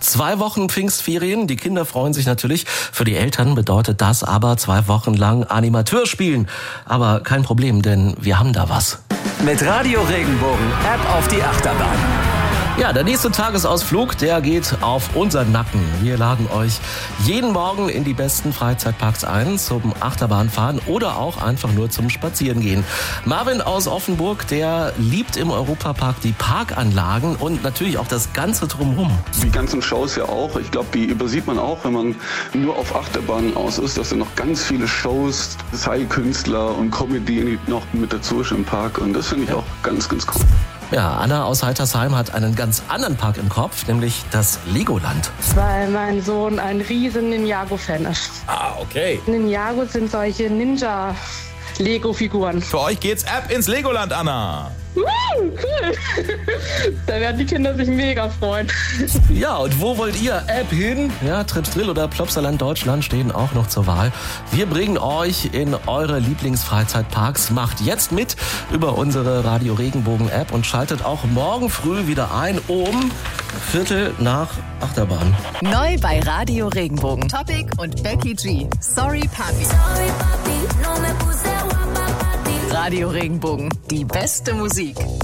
2 Wochen Pfingstferien, die Kinder freuen sich natürlich. Für die Eltern bedeutet das aber 2 Wochen lang Animateur spielen. Aber kein Problem, denn wir haben da was. Mit Radio Regenbogen ab auf die Achterbahn. Ja, der nächste Tagesausflug, der geht auf unseren Nacken. Wir laden euch jeden Morgen in die besten Freizeitparks ein zum Achterbahnfahren oder auch einfach nur zum Spazierengehen. Marvin aus Offenburg, der liebt im Europapark die Parkanlagen und natürlich auch das Ganze drumherum. Die ganzen Shows ja auch. Ich glaube, die übersieht man auch, wenn man nur auf Achterbahnen aus ist. Das sind noch ganz viele Shows, Seilkünstler und Comedy noch mit dazu im Park. Und das finde ich auch ganz, ganz cool. Ja, Anna aus Heitersheim hat einen ganz anderen Park im Kopf, nämlich das Legoland. Weil mein Sohn ein riesen Ninjago-Fan ist. Ah, okay. Ninjago sind solche Ninja-Lego-Figuren. Für euch geht's ab ins Legoland, Anna. Cool. Da werden die Kinder sich mega freuen. Ja, und wo wollt ihr hin? Ja, Trips Drill oder Plopsaland Deutschland stehen auch noch zur Wahl. Wir bringen euch in eure Lieblingsfreizeitparks. Macht jetzt mit über unsere Radio Regenbogen App und schaltet auch morgen früh wieder ein um 7:45 Achterbahn. Neu bei Radio Regenbogen. Topic und Becky G. Sorry Papi. Radio Regenbogen. Die beste Musik.